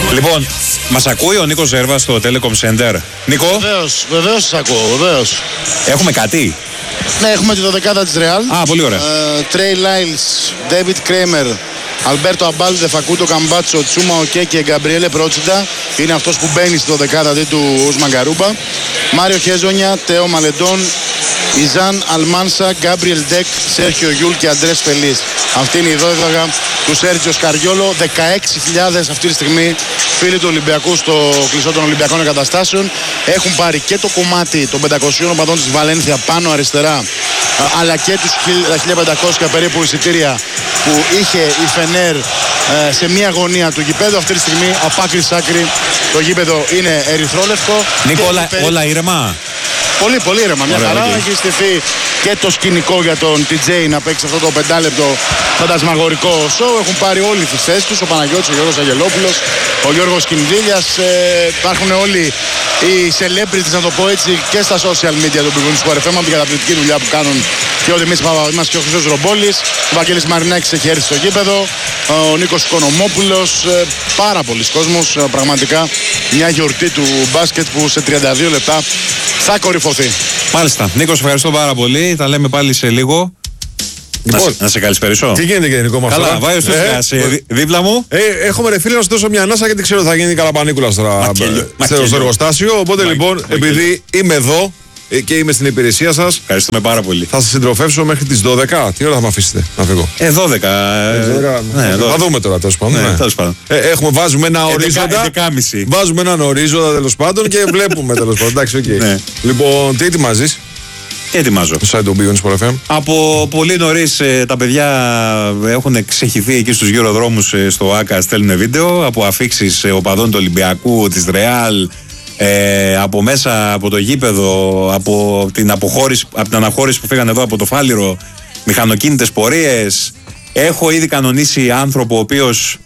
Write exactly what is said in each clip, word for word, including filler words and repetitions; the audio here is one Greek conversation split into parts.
Λοιπόν, μας ακούει ο Νίκος Ζέρβας στο Telecom Center. Νίκο. Βεβαίως, βεβαίως σας ακούω, βεβαίως. Έχουμε κάτι. Ναι, έχουμε τη δωδεκάδα της Real. Α, πολύ ωραία. Τρέι Λάιλς, David Kramer, Αλμπέρτο Αμπάλδε, Φακούτο Καμπάτσο, Τσούμα Οκέ και Γκαμπριέλε Πρότσιντα. Είναι αυτός που μπαίνει στη δωδεκάδα αντί του Ουσμαν Γκαρούμπα. Μάριο Χέζονια, Τέο Μαλεντών, Ιζάν Αλμάνσα, Γκάμπριελ Ντεκ, Σέρχιο Γιούλ και Αντρές Φελής. Αυτή είναι η δώδεκα του Σέρτζιο Σκαριόλο. δεκαέξι χιλιάδες αυτή τη στιγμή φίλοι του Ολυμπιακού στο κλεισό των Ολυμπιακών Εγκαταστάσεων. Έχουν πάρει και το κομμάτι των πεντακοσίων οπαδών της Βαλένθια πάνω αριστερά, αλλά και τους χίλια πεντακόσια περίπου εισιτήρια που είχε η Φενέρ σε μία γωνία του γηπέδου. Αυτή τη στιγμή από άκρη σ' άκρη το γήπεδο είναι ερυθρόλευκο. Νίκο, όλα, όλα ήρεμα. Πολύ, πολύ ήρεμα. Μια Ωραία, χαρά. okay. Έχει στηθεί και το σκηνικό για τον τι τζέι να παίξει αυτό το πεντάλεπτο φαντασμαγορικό σοου. Έχουν πάρει όλοι τις θέσεις τους. Ο Παναγιώτης, ο Γιώργος Αγγελόπουλος, ο Γιώργος Κινδύλιας. Ε, υπάρχουν όλοι οι celebrities, να το πω έτσι, και στα social media του Big Sport εφ εμ, από την καταπληκτική δουλειά που κάνουν και ο Δημήτρης Παπαδημάς και ο Χρήστος Ρομπόλης. Ο Βαγγέλης Μαρινάκης έχει έρθει στο γήπεδο. Ο Νίκος Οικονομόπουλος. Ε, πάρα πολλοί κόσμος. Ε, πραγματικά μια γιορτή του μπάσκετ που σε τριάντα δύο λεπτά θα κορυφωθεί. Μάλιστα. Νίκο, σε ευχαριστώ πάρα πολύ. Τα λέμε πάλι σε λίγο. Λοιπόν, να, σε, να σε καλησπερίσω. Τι γίνεται, Γενικό μας? Καλά, Βάιος Στουσιάς, ε, δί, δίπλα μου. Ε, έχουμε ρε φίλε να σου δώσω μια ανάσα γιατί ξέρω ότι θα γίνει καλαπανίκουλα τώρα στο εργοστάσιο. Οπότε Μα, λοιπόν, μα, επειδή μα, είμαι εδώ και είμαι στην υπηρεσία σας, ευχαριστούμε πάρα πολύ. Θα σας συντροφεύσω μέχρι τις δώδεκα. Τι ώρα θα με αφήσετε να φύγω? Ε, δώδεκα. Ε, ναι, θα δούμε τώρα τέλος πάντων. Ναι, τέλος πάντων. Ε, έχουμε, βάζουμε ένα ορίζοντα. Βάζουμε έναν ορίζοντα τέλος πάντων και βλέπουμε τέλος πάντων. Εντάξει, okay. Ναι. Λοιπόν, τι ετοιμάζεις? Τι ετοιμάζω? Το site του Big Sport εφ εμ. Από πολύ νωρίς ε, τα παιδιά έχουν ξεχυθεί εκεί στους γύρω δρόμους ε, στο ΆΚΑ, στέλνουν βίντεο από αφίξεις ε, οπαδών του Ολυμπιακού, της Ρεάλ, ε, από μέσα από το γήπεδο, από την, αποχώρηση, από την αναχώρηση που φύγανε εδώ από το Φάληρο, μηχανοκίνητες πορείες. Έχω ήδη κανονίσει άνθρωπο ο οποίος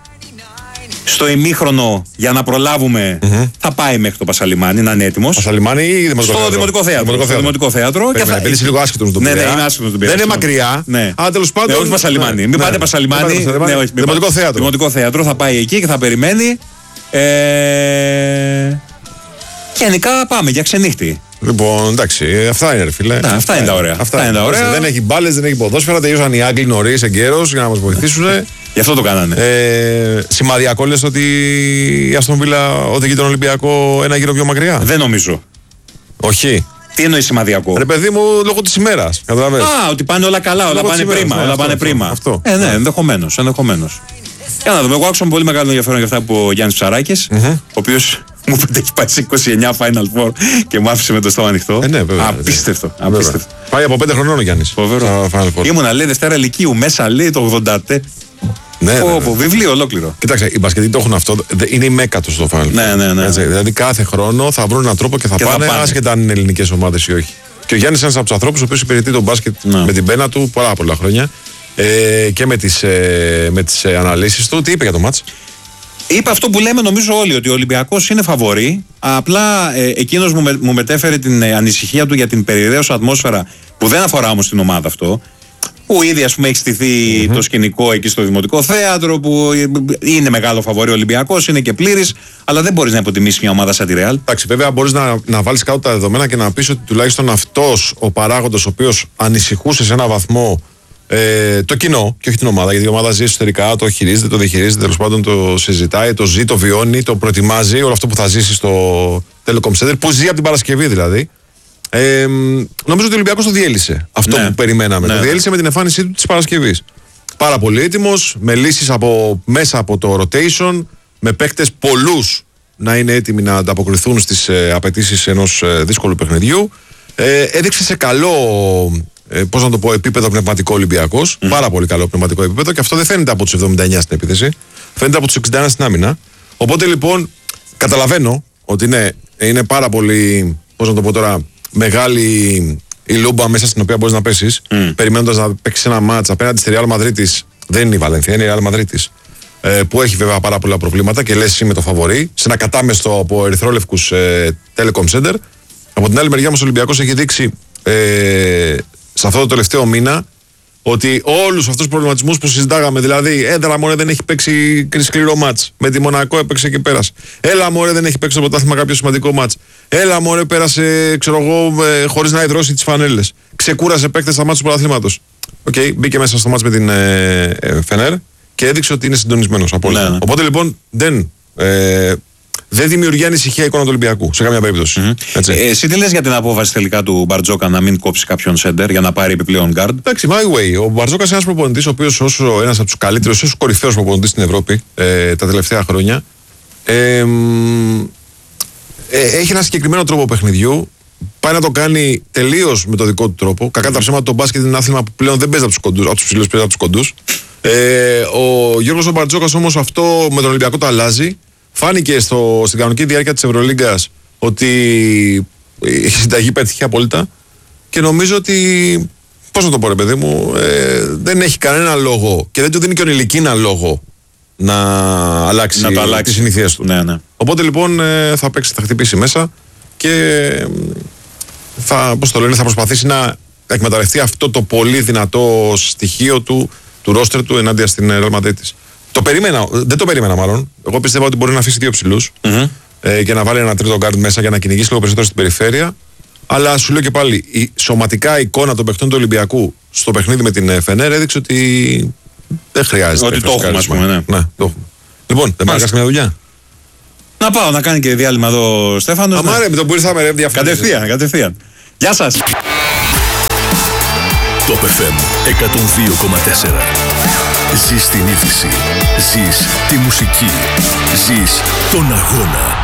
στο ημίχρονο, για να προλάβουμε, mm-hmm. θα πάει μέχρι το Πασαλιμάνι, να είναι έτοιμος. Πασαλιμάνι ή Δημοτικό στο Θέατρο? Δημοτικό Θέατρο. Δημοτικό Στο Δημοτικό Θέατρο. Και θα... Είσαι λίγο άσχετος με τον Πειραιά. Ναι, ναι, είναι άσχετος με τον Πειραιά. Δεν είναι μακριά. Ναι. Α, τέλος πάντων. Ναι, όχι Πασαλιμάνι. Ναι. Μην πάτε Πασαλιμάνι. Ναι, όχι, Δημοτικό Θέατρο. Δημοτικό Θέατρο, θα πάει εκεί και θα περιμένει. Ε... Γενικά πάμε για ξενύχτη. Λοιπόν, εντάξει, αυτά είναι ρε φίλε. Να, αυτά είναι τα ωραία. Αυτά είναι τα ωραία. Δεν έχει μπάλες, δεν έχει ποδόσφαιρα. Τελείωσαν οι Άγγλοι νωρίς εγκαίρως για να μας βοηθήσουν. Γι' αυτό το κάνανε. Ε, σημαδιακό λες ότι η Αστον Βίλα οδηγεί τον Ολυμπιακό ένα γύρο πιο μακριά? Δεν νομίζω. Όχι. Τι εννοεί σημαδιακό? Ρε παιδί μου, λόγω της ημέρας. Καταλαβαίνεις. Α, ότι πάνε όλα καλά, όλα πάνε πρίμα. Όλα πάνε πρίμα. Αυτό. Ε, ναι, ενδεχομένως. ενδεχομένως. Για να δούμε. Εγώ άκουσα πολύ μεγάλο ενδιαφέρον για αυτά που ο Γιάννης Ψαράκης, mm-hmm. ο οποίος μου είπε ότι έχει πάει σε είκοσι εννιά Final Four και μου άφησε με το στόμα ανοιχτό. Ε, ναι, βέβαια, απίστευτο. Βέβαια. απίστευτο. Πάει από πέντε χρονών ο Γιάννης. Φοβερό. Ήμουνα, λέει, Δευτέρα Λυκείου, μέσα λέει το ογδόντα. Ναι, ναι, ναι. Βιβλίο ολόκληρο. Κοίταξε, οι μπασκετοί το έχουν αυτό. Είναι η μέκα του στο Final. Ναι, ναι, ναι. Έτσι, δηλαδή κάθε χρόνο θα βρουν έναν τρόπο και θα, και πάνε, θα πάνε, άσχετα αν είναι ελληνικές ομάδες ή όχι. Και ο Γιάννης είναι ένας από τους ανθρώπους ο οποίος υπηρετεί τον μπάσκετ ναι. με την πένα του πολλά πολλά χρόνια ε, και με τις, ε, με τις ε, αναλύσεις του. Τι είπε για το μάτς? Είπε αυτό που λέμε νομίζω όλοι, ότι ο Ολυμπιακός είναι φαβορί. Απλά ε, εκείνος μου, με, μου μετέφερε την ε, ανησυχία του για την περιραίωσα ατμόσφαιρα που δεν αφορά όμως την ομάδα αυτό. Που ήδη ας πούμε έχει στηθεί mm-hmm. το σκηνικό εκεί στο Δημοτικό Θέατρο, που είναι μεγάλο φαβορί ο Ολυμπιακός, είναι και πλήρης, αλλά δεν μπορείς να υποτιμήσεις μια ομάδα σαν τη Ρεάλ. Εντάξει, βέβαια μπορείς να, να βάλεις κάτω τα δεδομένα και να πεις ότι τουλάχιστον αυτός ο παράγοντας ο οποίος ανησυχούσε σε έναν βαθμό ε, το κοινό και όχι την ομάδα, γιατί η ομάδα ζει εσωτερικά, το χειρίζεται, το διαχειρίζεται, τέλος πάντων το συζητάει, το ζει, το βιώνει, το προετοιμάζει, όλο αυτό που θα ζήσει στο Telecom Center, που ζει από την Παρασκευή δηλαδή. Ε, νομίζω ότι ο Ολυμπιακός το διέλυσε αυτό ναι. που περιμέναμε. Ναι. Το διέλυσε με την εμφάνισή του της Παρασκευής. Πάρα πολύ έτοιμος, με λύσεις από, μέσα από το rotation, με παίκτες πολλούς να είναι έτοιμοι να ανταποκριθούν στις ε, απαιτήσεις ενός ε, δύσκολου παιχνιδιού. Ε, έδειξε σε καλό, ε, πώς να το πω, επίπεδο πνευματικό Ολυμπιακός. Mm. Πάρα πολύ καλό πνευματικό επίπεδο και αυτό δεν φαίνεται από τους εβδομήντα εννιά στην επίθεση. Φαίνεται από τους εξήντα ένα στην άμυνα. Οπότε λοιπόν καταλαβαίνω ότι είναι, είναι πάρα πολύ, πώς να το πω τώρα, μεγάλη η λούμπα μέσα στην οποία μπορείς να πέσεις, mm. περιμένοντας να παίξεις ένα μάτς απέναντι στη Real Madrid. Δεν είναι η Βαλένθια, είναι η Real Madrid. Ε, που έχει βέβαια πάρα πολλά προβλήματα και λες είμαι το φαβορί, σε ένα κατάμεστο από ερυθρόλευκους ε, Telecom Center. Από την άλλη μεριά μας ο Ολυμπιακός έχει δείξει ε, σε αυτό το τελευταίο μήνα ότι όλους αυτούς τους προβληματισμούς που συζητάγαμε, δηλαδή, έλα μωρέ δεν έχει παίξει σκληρό μάτς. Με τη Μονακό έπαιξε και πέρασε. Έλα μωρέ δεν έχει παίξει το πρωτάθλημα κάποιο σημαντικό μάτς. Έλα μωρέ πέρασε, ξέρω εγώ, χωρίς να υδρώσει τις φανέλες. Ξεκούρασε παίκτες στα μάτς του πρωταθλήματος. Οκ, okay, μπήκε μέσα στο μάτς με την ε, ε, Φενέρ και έδειξε ότι είναι συντονισμένος απόλυτα. Ναι. Οπότε λοιπόν δεν. Ε, Δεν δημιουργεί ανησυχία εικόνα του Ολυμπιακού σε καμία περίπτωση. Mm-hmm. Ε, εσύ τι λες για την απόφαση τελικά του Μπαρτζόκα να μην κόψει κάποιον σέντερ για να πάρει επιπλέον guard? Εντάξει, my way. Ο Μπαρτζόκας είναι ένας προπονητής ο οποίος όσο ένας από τους καλύτερους, όσο κορυφαίος προπονητής στην Ευρώπη ε, τα τελευταία χρόνια. Ε, ε, έχει ένα συγκεκριμένο τρόπο παιχνιδιού. Πάει να το κάνει τελείως με το δικό του τρόπο. Κακά τα ψέματα, το μπάσκετ είναι ένα άθλημα που πλέον δεν παίζει από τους κοντούς, από τους ψηλούς, παίζει από τους κοντούς. Ε, ο Γιώργος Μπαρτζόκας όμως αυτό με τον Ολυμπιακό το αλλάζει. Φάνηκε στο, στην κανονική διάρκεια της Ευρωλίγκας ότι η συνταγή πέτυχε απόλυτα και νομίζω ότι, πώς να το πω ρε παιδί μου, ε, δεν έχει κανένα λόγο και δεν του δίνει και ο Νιλικίνα λόγο να αλλάξει, να το αλλάξει. τις συνήθειες του. Ναι, ναι. Οπότε λοιπόν ε, θα παίξει, θα χτυπήσει μέσα και θα, πώς το λένε, θα προσπαθήσει να εκμεταλλευτεί αυτό το πολύ δυνατό στοιχείο του, του ρόστερ του ενάντια στην Real Madrid της. Το περίμενα, δεν το περίμενα μάλλον. Εγώ πίστευα ότι μπορεί να αφήσει δύο ψηλούς mm-hmm. ε, και να βάλει ένα τρίτο guard μέσα για να κυνηγήσει λίγο περισσότερο στην περιφέρεια. Αλλά σου λέω και πάλι, η σωματικά εικόνα των παιχτών του Ολυμπιακού στο παιχνίδι με την Φενέρ έδειξε ότι δεν χρειάζεται. Ότι το έχουμε, ας πούμε. Ναι, ναι το έχουμε. Λοιπόν, δεν πάει να κάνει μια δουλειά. Να πάω να κάνει και διάλειμμα εδώ ο Στέφανος. Αμάρε, ναι. Με τον που ήρθαμε ρε διαφορετικά. Κατευθείαν, κατευθείαν. Γεια σας. Το εφ εμ εκατόν δύο κόμμα τέσσερα. Ζεις την είδηση. Ζεις τη μουσική. Ζεις τον αγώνα.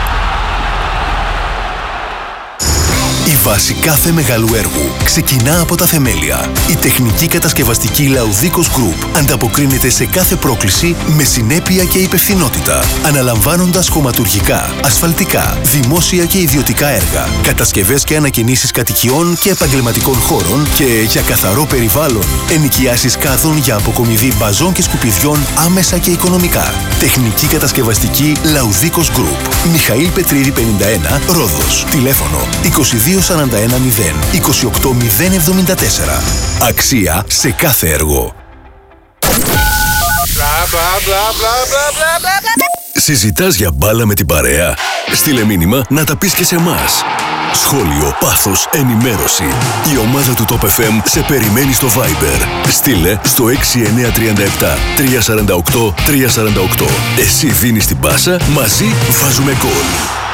Η βάση κάθε μεγάλου έργου ξεκινά από τα θεμέλια. Η τεχνική κατασκευαστική Laudicos Group ανταποκρίνεται σε κάθε πρόκληση με συνέπεια και υπευθυνότητα, αναλαμβάνοντας χωματουργικά, ασφαλτικά, δημόσια και ιδιωτικά έργα, κατασκευές και ανακαινήσεις κατοικιών και επαγγελματικών χώρων και για καθαρό περιβάλλον, ενοικιάσεις κάδων για αποκομιδή μπαζών και σκουπιδιών άμεσα και οικονομικά. Τεχνική κατασκευαστική Laudicos Group. Μιχαήλ Πετρίδη πενήντα ένα, Ρόδος. Τηλέφωνο είκοσι δύο σαράντα ένα μηδέν είκοσι οκτώ μηδέν εβδομήντα τέσσερα. Αξία σε κάθε έργο. Συζητάς για μπάλα με την παρέα? Στείλε μήνυμα να τα πεις και σε εμάς. Σχόλιο, πάθος, ενημέρωση. Η ομάδα του Top εφ εμ σε περιμένει στο Viber. Στείλε στο έξι εννιά τρία επτά τρία τέσσερα οκτώ τρία τέσσερα οκτώ. Εσύ δίνεις την πάσα, μαζί βάζουμε γκολ.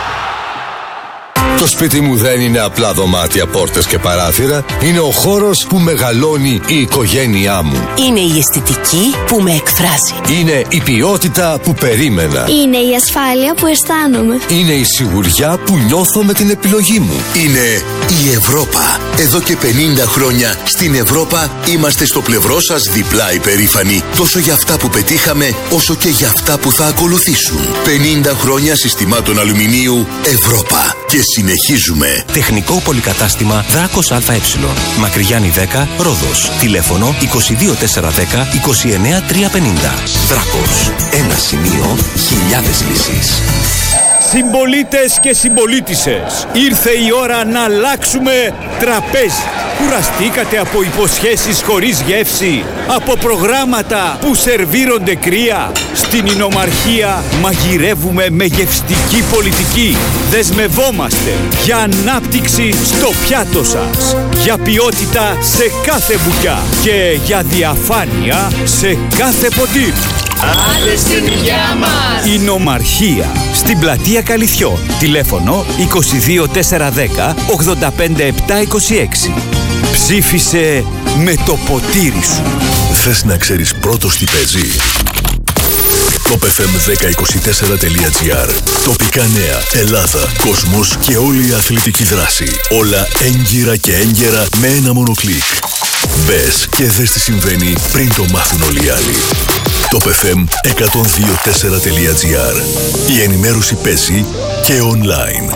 Το σπίτι μου δεν είναι απλά δωμάτια, πόρτες και παράθυρα. Είναι ο χώρος που μεγαλώνει η οικογένειά μου. Είναι η αισθητική που με εκφράζει. Είναι η ποιότητα που περίμενα. Είναι η ασφάλεια που αισθάνομαι. Είναι η σιγουριά που νιώθω με την επιλογή μου. Είναι η Ευρώπα. Εδώ και πενήντα χρόνια στην Ευρώπα είμαστε στο πλευρό σας διπλά υπερήφανοι. Τόσο για αυτά που πετύχαμε, όσο και για αυτά που θα ακολουθήσουν. πενήντα χρόνια συστημάτων αλουμινίου Ευρώπα. Και συνεχίζουμε. Τεχνικό πολυκατάστημα Δράκος ΑΕ. Μακρυγιάννη δέκα, Ρόδος. Τηλέφωνο είκοσι δύο τετρακόσια δέκα είκοσι εννέα τριακόσια πενήντα. Δράκος. Ένα σημείο, χιλιάδες λύσεις. Συμπολίτες και συμπολίτισσες, ήρθε η ώρα να αλλάξουμε τραπέζι. Κουραστήκατε από υποσχέσεις χωρίς γεύση, από προγράμματα που σερβίρονται κρύα? Στην Ινομαρχία μαγειρεύουμε με γευστική πολιτική. Δεσμευόμαστε για ανάπτυξη στο πιάτο σας, για ποιότητα σε κάθε μπουκιά και για διαφάνεια σε κάθε ποτήρι. Άντε στην υγειά μας! Ινομαρχία, στην πλατεία Καλυθιών. Τηλέφωνο είκοσι δύο τετρακόσια δέκα ογδόντα πέντε επτακόσια είκοσι έξι. Ψήφισε με το ποτήρι σου. Θες να ξέρεις πρώτος τι παίζει? Top εφ εμ δέκα είκοσι τέσσερα τελεία τζι άρ. Τοπικά νέα, Ελλάδα, κόσμος και όλη η αθλητική δράση. Όλα έγκυρα και έγκαιρα με ένα μόνο κλικ. Μπες και δες τι συμβαίνει πριν το μάθουν όλοι οι άλλοι. Top εφ εμ εκατόν δύο τέσσερα τελεία τζι άρ. Η ενημέρωση παίζει και online.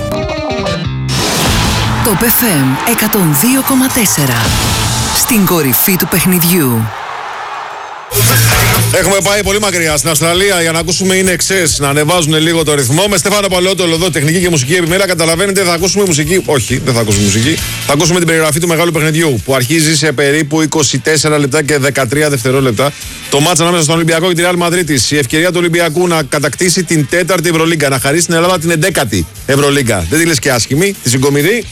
Top εφ εμ εκατόν δύο κόμμα τέσσερα. Στην κορυφή του παιχνιδιού. Έχουμε πάει πολύ μακριά στην Αυστραλία για να ακούσουμε είναι εξές, να ανεβάζουν λίγο το ρυθμό. Με Στέφανο Παλαιότολο εδώ, τεχνική και μουσική επιμέλεια. Καταλαβαίνετε, θα ακούσουμε μουσική. Όχι, δεν θα ακούσουμε μουσική. Θα ακούσουμε την περιγραφή του μεγάλου παιχνιδιού που αρχίζει σε περίπου είκοσι τέσσερα λεπτά και δεκατρία δευτερόλεπτα. Το μάτς ανάμεσα στον Ολυμπιακό και τη Real Madrid. Η ευκαιρία του Ολυμπιακού να κατακτήσει την τέταρτη Ευρωλίγκα, να χαρίσει στην Ελλάδα την εντέκατη Ευρωλίγκα. Δεν τη λες και άσχημη, τη συγκομιδή.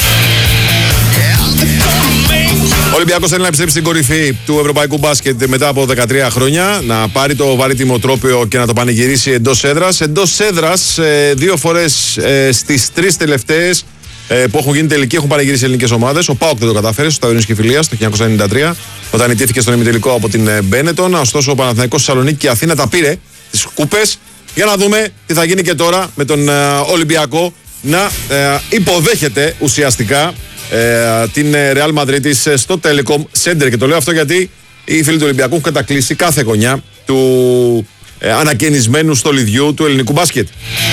Ο Ολυμπιακός θέλει να επιστρέψει στην κορυφή του ευρωπαϊκού μπάσκετ μετά από δεκατρία χρόνια, να πάρει το βαρύτιμο τρόπαιο και να το πανηγυρίσει εντός έδρας. Εντός έδρας, δύο φορές στις τρεις τελευταίες που έχουν γίνει τελικοί έχουν πανηγυρίσει ελληνικές ομάδες. Ο ΠΑΟΚ δεν το κατάφερε στο Ταυρίνης Κηφιλίας το χίλια εννιακόσια ενενήντα τρία, όταν ιτήθηκε στον ημιτελικό από την Μπένετον. Ωστόσο, ο Παναθηναϊκός Θεσσαλονίκη και η Αθήνα τα πήρε τις κούπες. Για να δούμε τι θα γίνει και τώρα με τον Ολυμπιακό να υποδέχεται ουσιαστικά Ε, την Real Madrid στο Telecom Center. Και το λέω αυτό γιατί οι φίλοι του Ολυμπιακού έχουν κατακλείσει κάθε γωνιά του ε, ανακαινισμένου στολιδιού του ελληνικού μπάσκετ.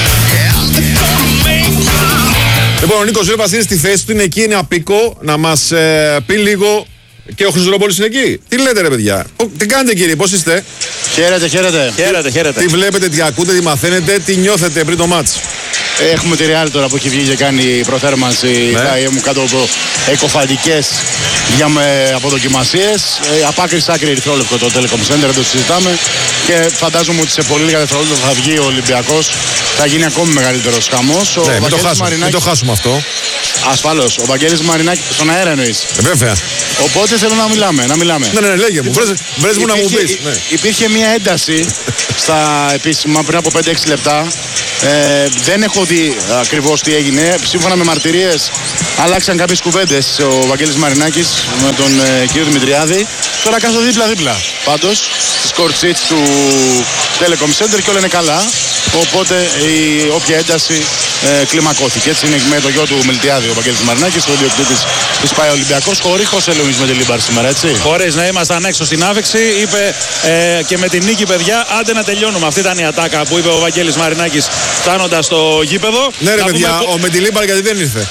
Λοιπόν, ο Νίκος Ζήλβας είναι στη θέση του, είναι εκεί, είναι απίκο να μας ε, πει λίγο. Και ο Χρυσοδρόπολης είναι εκεί. Τι λέτε, ρε παιδιά, τι κάνετε, κύριε, πώς είστε? Χαίρετε, χαίρετε. Χαίρετε, χαίρετε. Τι βλέπετε, τι ακούτε, τι μαθαίνετε, τι νιώθετε πριν το μάτς? Έχουμε τη Real τώρα που έχει βγει και κάνει προθέρμανση, ναι. Μου κάτω από εκοφαντικές για με αποδοκιμασίες. Ε, από άκρη σ' άκρη ερυθρόλευκο το Telecom Center, το συζητάμε. Και φαντάζομαι ότι σε πολύ λίγα δευτερόλεπτα θα βγει ο Ολυμπιακός. Θα γίνει ακόμη μεγαλύτερος χαμός. Ναι, μην το, Μαρινάκης... το χάσουμε αυτό. Ασφαλώς. Ο Βαγγέλης Μαρινάκης στον αέρα εννοείς? Ε, βέβαια. Οπότε θέλω να μιλάμε. Να μιλάμε. Ναι, ναι, ναι, λέγε μου. Βρες μου να μου πεις. Ναι. Υπήρχε μια ένταση στα επίσημα πριν από πέντε έξι λεπτά. Ε, δεν έχω δει ακριβώς τι έγινε. Σύμφωνα με μαρτυρίες, αλλάξαν κάποιες κουβέντες ο Βαγγέλης Μαρινάκης με τον ε, κύριο Δημητριάδη. Τώρα κάθονται δίπλα-δίπλα. Πάντως, στις court seats του Telecom Center και όλα είναι καλά. Οπότε η όποια ένταση ε, κλιμακώθηκε. Έτσι είναι με το γιο του Μιλτιάδη ο Βαγγέλης Μαρινάκης, ο ιδιοκτήτης της ΠΑΕ Ολυμπιακός. Χωρίς Χωσέ Λουίς με τη Λίμπαρ σήμερα, έτσι. Χωρίς να ήμασταν έξω στην άφηξη, είπε ε, και με την νίκη, παιδιά, άντε να τελειώνουμε. Αυτή ήταν η ατάκα που είπε ο Βαγγέλης Μαρινάκης φτάνοντας στο γήπεδο. Ναι, ρε παιδιά, πούμε... ο Μεντιλίμπαρ γιατί δεν ήρθε?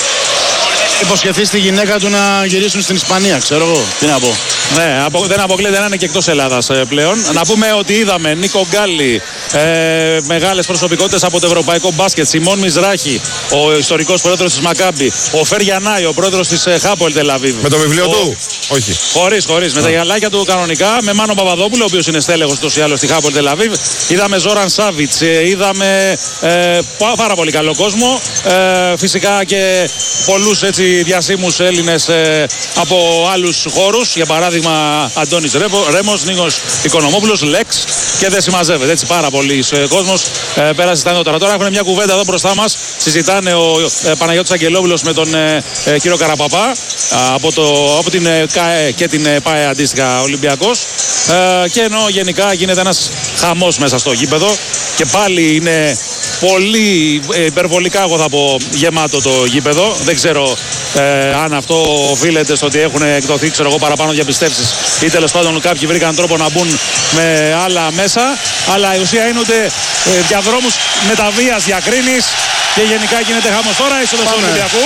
Υποσχεθεί στη γυναίκα του να γυρίσουν στην Ισπανία, ξέρω εγώ. Τι να πω. Ναι, απο, δεν αποκλείεται να είναι και εκτός Ελλάδας ε, πλέον. Να πούμε ότι είδαμε Νίκο Γκάλι, ε, μεγάλες προσωπικότητες από το ευρωπαϊκό μπάσκετ. Σιμών Μιζράχη, ο ιστορικός πρόεδρος της Μακάμπι. Ο Φέρ Γιαννάη, ο πρόεδρος της ε, Χάπολ Τελαβίβ. Με το βιβλίο ο... του? Όχι. Χωρίς, χωρίς. Με τα γυαλάκια του κανονικά. Με Μάνο Παπαδόπουλο, ο οποίος είναι στέλεχος τόσο ή άλλως στη Χάπολ Τελαβίβ. Είδαμε Ζόραν Σάβιτς, ε, είδαμε ε, πάρα πολύ καλό κόσμο. Ε, φυσικά και πολλούς έτσι διασύμους Έλληνες ε, από άλλους χώρους. Για παράδειγμα, Αντώνης Ρέμος, Νίκος Οικονομόπουλος, Λέξ και δεν συμμαζεύεται. Έτσι, πάρα πολλοί ε, κόσμος ε, πέρασε στα νεότερα. Τώρα έχουν μια κουβέντα εδώ μπροστά μας. Συζητάνε ο ε, Παναγιώτης Αγγελόπουλος με τον ε, ε, κύριο Καραπαπά ε, από, το, από την ε, ΚΑΕ και την ε, ΠΑΕ αντίστοιχα Ολυμπιακός. Ε, και ενώ γενικά γίνεται ένας χαμός μέσα στο γήπεδο και πάλι είναι πολύ ε, υπερβολικά, εγώ θα πω, γεμάτο το γήπεδο. Δεν ξέρω ε, αν αυτό οφείλεται στο ότι έχουν εκδοθεί, ξέρω εγώ, παραπάνω διαπιστεύσεις ή τέλος πάντων κάποιοι βρήκαν τρόπο να μπουν με άλλα μέσα. Αλλά η ουσία είναι ότι ε, διαδρόμους μεταβίας διακρίνεις και γενικά γίνεται χαμός. Τώρα είσοδος του Ολυμπιακού.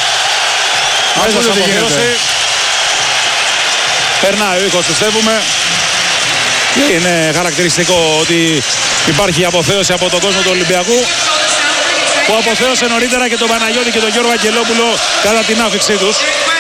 Μέσα στην αποθέωση. Περνάει ο ήχος, πιστεύουμε. Είναι χαρακτηριστικό ότι υπάρχει αποθέωση από τον κόσμο του Ολυμπιακού, που αποθέωσε νωρίτερα και τον Παναγιώτη και τον Γιώργο Αγγελόπουλο κατά την άφηξή τους.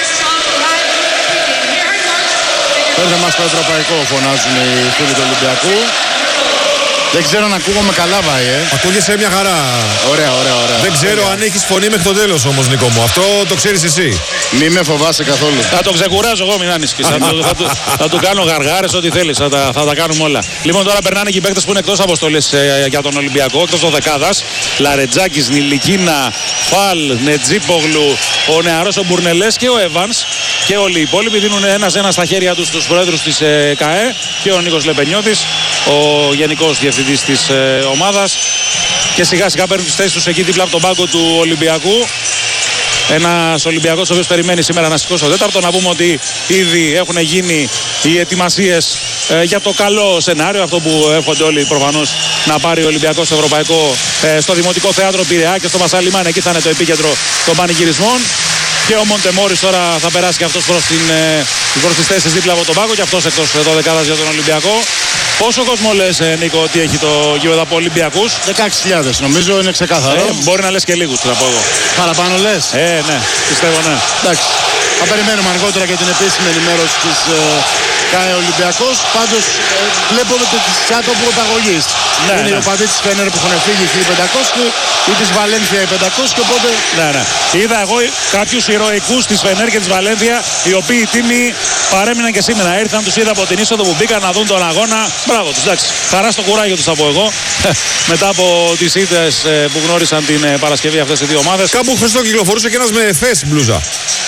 Πέρτε μας στο ευρωπαϊκό, φωνάζουν οι φίλοι του Ολυμπιακού. Δεν ξέρω αν ακούγομαι καλά, Βάη, ε. Ακούγεσαι μια χαρά. Ωραία, ωραία, ωραία. Δεν ξέρω ωραία. αν έχεις φωνή μέχρι το τέλος όμως, Νίκο μου. Αυτό το ξέρεις εσύ. Μη με φοβάσαι καθόλου. Θα το ξεκουράζω εγώ, μην ανησυχείς. θα, θα, θα, θα του κάνω γαργάρες, ό,τι θέλεις. Θα τα, θα τα κάνουμε όλα. Λοιπόν, τώρα περνάνε και οι παίκτες που είναι εκτός αποστολής ε, για τον Ολυμπιακό, εκτός το δεκάδας. Λαρετζάκης, Νιλικίνα, Φαλ, Νετζίπογλου, ο νεαρός ο Μπουρνελές και ο Εύανς. Και όλοι οι υπόλοιποι δίνουν ένας-ένα στα χέρια τους τους πρόεδρους της ε, ΚΑΕ και ο Νίκος Λεπενιώτης, ο γενικός διευθυντής της ε, ομάδας. Και σιγά σιγά παίρνουν τις θέσεις τους εκεί δίπλα από τον πάγκο του Ολυμπιακού. Ένας Ολυμπιακός ο οποίος περιμένει σήμερα να σηκώσει το τέταρτο. Να πούμε ότι ήδη έχουν γίνει οι ετοιμασίες ε, για το καλό σενάριο, αυτό που εύχονται όλοι προφανώς να πάρει ο Ολυμπιακός στο Ευρωπαϊκό, ε, στο Δημοτικό Θέατρο Πειραιά και στο Βασάλιμαν. Εκεί θα είναι το επίκεντρο των πανηγυρισμών. Και ο Μοντεμόρης τώρα θα περάσει και αυτός προς, την, προς τις θέσεις δίπλα από τον πάγκο και αυτός εκτός δωδεκάδας για τον Ολυμπιακό. Πόσο κόσμο λες, ε, Νίκο, ότι έχει το γήπεδο από Ολυμπιακούς? δεκαέξι χιλιάδες νομίζω, είναι ξεκάθαρο. Ε, μπορεί να λες και λίγους, θα πω εγώ. Παραπάνω λες? Ε, ναι, πιστεύω ναι. Εντάξει. Θα περιμένουμε αργότερα και την επίσημη ενημέρωση της ε, ΚΑΕ Ολυμπιακός. Πάντως ε, βλέπω ότι της Σάτο που επαγωγής. Ναι, είναι ναι. οι οπαδοί της Φένερ που έχουν φύγει χίλια πεντακόσια ή της Βαλένθια οι πεντακόσια, οπότε... Ναι, ναι. Είδα εγώ κάποιους ηρωικούς της Φενέρ και της Βαλένθια, οι οποίοι οι τίμοι παρέμειναν και σήμερα. Ήρθαν, τους είδα από την είσοδο που μπήκαν να δουν τον αγώνα. Μπράβο τους, εντάξει. Χαρά στο κουράγιο τους θα πω εγώ. Μετά από τις ήττες που γνώρισαν την Παρασκευή αυτές οι δύο ομάδες. Κάπου χθες το κυκλοφορούσε και ένας με εφές μπλούζα.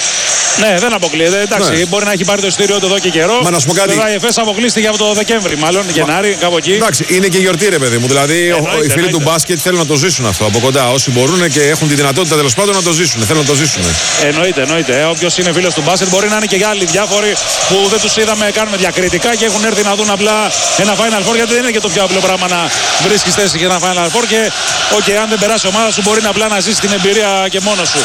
Ναι, δεν αποκλείεται. Εντάξει, ναι. Μπορεί να έχει πάρει το ειστήριό του εδώ και καιρό. Μα να σου πω κάτι. Βέβαια η ΕΦΕΣ αποκλείστηκε από το Δεκέμβρη, μάλλον Μα... Γενάρη, κάπου εκεί. Εντάξει, είναι και γιορτή, ρε παιδί μου. Δηλαδή εννοείται, οι φίλοι εννοείται. του μπάσκετ θέλουν να το ζήσουν αυτό από κοντά. Όσοι μπορούν και έχουν τη δυνατότητα τέλος πάντων να το ζήσουν. Θέλουν να το ζήσουν. Εννοείται, εννοείται. Όποιος είναι φίλος του μπάσκετ μπορεί να είναι και άλλοι διάφοροι που δεν τους είδαμε, κάνουμε διακριτικά και έχουν έρθει να δουν απλά ένα Final Four. Γιατί δεν είναι και το πιο απλό πράγμα να βρίσκεις θέση για ένα Final Four. Και okay, αν δεν περάσει η ομάδα σου, μπορεί να απλά να ζήσει την εμπειρία και μόνο σου.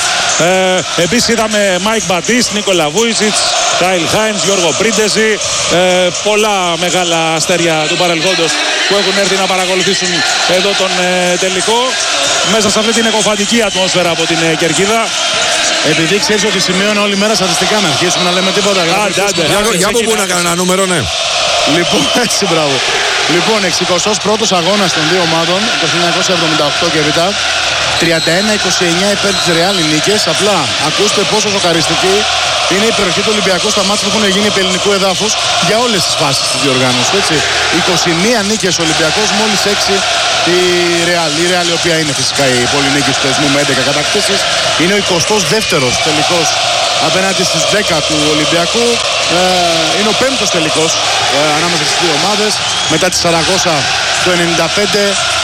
Ε, Επίσης είδαμε Μάικ Μπατίστ, Νίκολα Βούισιτς, Κάιλ Χάινς, Γιώργο Πρίντεζη, ε, πολλά μεγάλα αστέρια του παρελθόντος που έχουν έρθει να παρακολουθήσουν εδώ τον ε, τελικό μέσα σε αυτή την εκοφαντική ατμόσφαιρα από την ε, Κερκίδα. Επειδή ξέρεις ότι σημειώνω όλη μέρα στατιστικά, να αρχίσουμε να λέμε τίποτα. Άντε, άντε. Για από πού να κάνω ένα νούμερο, ναι. Λοιπόν, έτσι, μπράβο. Λοιπόν, εξηκοστός πρώτος αγώνας των δύο ομάδων, το χίλια εννιακόσια εβδομήντα οκτώ και έπειτα, τριάντα ένα είκοσι εννιά υπέρ της Ρεάλ οι νίκες. Απλά ακούστε πόσο σοκαριστική είναι η περιοχή του Ολυμπιακού στα μάτια που έχουν γίνει επί ελληνικού εδάφους για όλες τις φάσεις της διοργάνωσης. Έτσι. είκοσι μία νίκες ο Ολυμπιακός, μόλις έξι η Ρεάλ. Η Ρεάλ, η οποία είναι φυσικά η πολυνίκη του θεσμού με έντεκα κατακτήσεις, είναι ο εικοστός δεύτερος τελικός απέναντι στις δέκα του Ολυμπιακού. Ε, είναι ο πέμπτος τελικός ε, ανάμεσα στις δύο ομάδες, μετά τη Σαραγώσα το ενενήντα πέντε,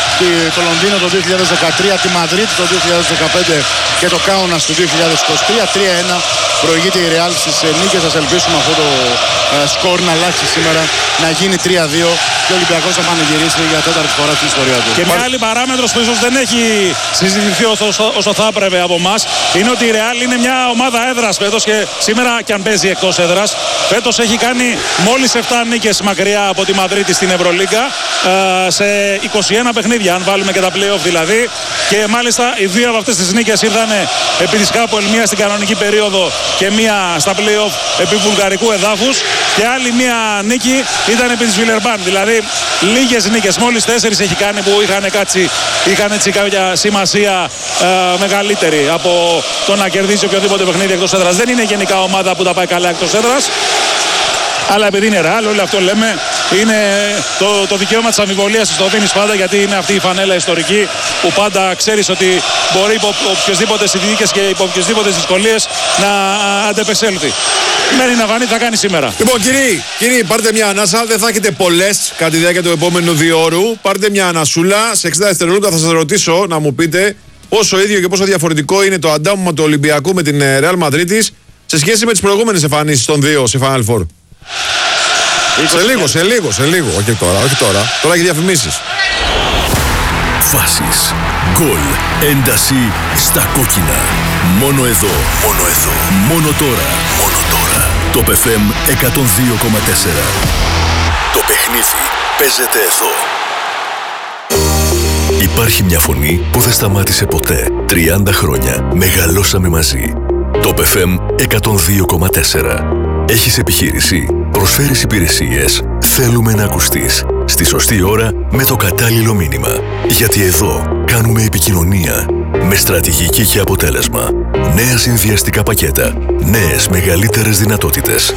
το Λονδίνο το δύο χιλιάδες δεκατρία, τη Μαδρίτη το δύο χιλιάδες δεκαπέντε και το Κάουνας το δύο χιλιάδες είκοσι τρία. τρία ένα προηγείται η Ρεάλ στις νίκες. Ας ελπίσουμε αυτό το ε, σκορ να αλλάξει σήμερα, να γίνει τρία δύο και ο Ολυμπιακός θα πανηγυρίσει για τέταρτη φορά στην ιστορία του. Και μια άλλη παράμετρος που ίσως δεν έχει συζητηθεί όσο, όσο θα έπρεπε από εμάς είναι ότι η Ρεάλ είναι μια ομάδα έδρας φέτος και σήμερα κι αν παίζει εκτός έδρας. Φέτος έχει κάνει μόλις επτά νίκες μακριά από τη Μαδρίτη στην Ευρωλίγκα ε, σε είκοσι ένα παιχνίδια, αν βάλουμε και τα play-off δηλαδή. Και μάλιστα οι δύο από αυτές τις νίκες ήρθαν επί της Χάπολ, μία στην κανονική περίοδο και μία στα play-off επί βουλγαρικού εδάφους. Και άλλη μία νίκη ήταν επί της Βιλερμπάν. Δηλαδή λίγες νίκες, μόλις τέσσερις έχει κάνει που είχαν, κάτσει, είχαν έτσι κάποια σημασία ε, μεγαλύτερη από το να κερδίσει οποιοδήποτε παιχνίδι εκτός έδρας. Δεν είναι γενικά ομάδα που τα πάει καλά εκτός έδρας. Αλλά επειδή είναι Ρεάλ, όλο αυτό λέμε, είναι το, το δικαίωμα της αμφιβολίας στο δίνεις πάντα, γιατί είναι αυτή η φανέλα ιστορική που πάντα ξέρεις ότι μπορεί υπό οποιοσδήποτε συνθήκες και υπό οποιοσδήποτε δυσκολίες να αντεπεσέλθει. Μένει να φανεί, θα κάνει σήμερα. Λοιπόν, κύριοι, κύριοι, πάρτε μια ανάσα. Δεν θα έχετε πολλές κατά τη διάρκεια του επόμενου δύο ώρου. Πάρτε μια ανασούλα. Σε εξήντα δευτερόλεπτα θα σας ρωτήσω να μου πείτε πόσο ίδιο και πόσο διαφορετικό είναι το αντάμωμα του Ολυμπιακού με την Real Μαδρίτης σε σχέση με τις προηγούμενες εμφανίσεις των δύο σε Final Four. Σε λίγο, σε λίγο, σε λίγο. Όχι τώρα, όχι τώρα. Τώρα έχει διαφημίσεις. Φάσεις, γκολ, ένταση στα κόκκινα. Μόνο εδώ, μόνο εδώ, μόνο τώρα, μόνο τώρα. Το πι εφ εμ εκατόν δύο κόμμα τέσσερα. Το παιχνίδι παίζεται εδώ. Υπάρχει μια φωνή που δεν σταμάτησε ποτέ. τριάντα χρόνια μεγαλώσαμε μαζί. Το πι εφ εμ εκατόν δύο κόμμα τέσσερα. Έχεις επιχείρηση, προσφέρεις υπηρεσίες, θέλουμε να ακουστείς. Στη σωστή ώρα με το κατάλληλο μήνυμα. Γιατί εδώ κάνουμε επικοινωνία με στρατηγική και αποτέλεσμα. Νέα συνδυαστικά πακέτα, νέες μεγαλύτερες δυνατότητες.